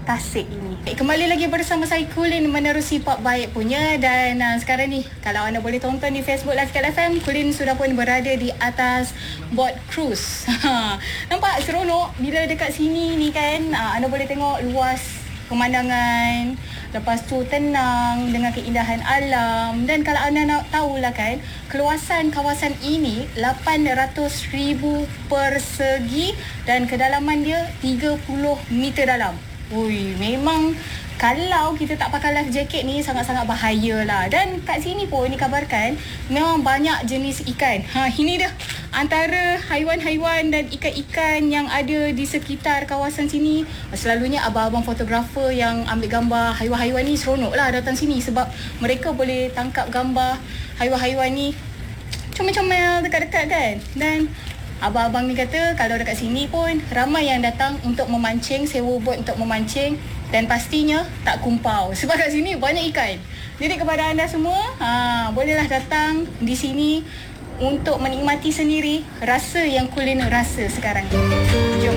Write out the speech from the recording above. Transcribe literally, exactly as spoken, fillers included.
Tasik ini. Eh, kembali lagi bersama saya Kulin menerusi Pop Baik punya. Dan uh, sekarang ni kalau anda boleh tonton di Facebook Lifestyle F M, Kulin sudah pun berada di atas bot cruise. Nampak seronok bila dekat sini ni kan. uh, Anda boleh tengok luas pemandangan, lepas tu tenang dengan keindahan alam. Dan kalau anda nak tahulah kan, keluasan kawasan ini lapan ratus ribu persegi dan kedalaman dia tiga puluh meter dalam. Ui, memang kalau kita tak pakai life jacket ni sangat-sangat bahaya lah. Dan kat sini pun dikabarkan memang banyak jenis ikan. Ha, ini dia antara haiwan-haiwan dan ikan-ikan yang ada di sekitar kawasan sini. Selalunya abang-abang fotografer yang ambil gambar haiwan-haiwan ni seronok lah datang sini, sebab mereka boleh tangkap gambar haiwan-haiwan ni comel-comel dekat-dekat kan. Dan abang-abang ni kata kalau dekat sini pun ramai yang datang untuk memancing, sewa bot untuk memancing, dan pastinya tak kumpau sebab kat sini banyak ikan. Jadi kepada anda semua, ha, bolehlah datang di sini untuk menikmati sendiri rasa yang Kulin rasa sekarang. Jom.